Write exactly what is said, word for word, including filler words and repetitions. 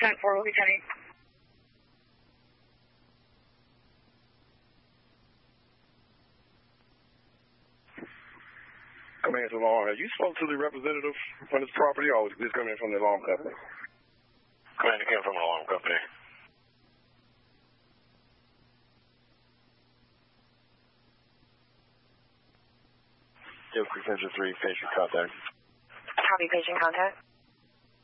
ten four, we'll be ten eight. Command to alarm. Have you spoken to the representative from this property, or is this coming from the alarm company? Command came from the alarm company. Yo, Cruise Engine three, patient contact. Copy, patient contact.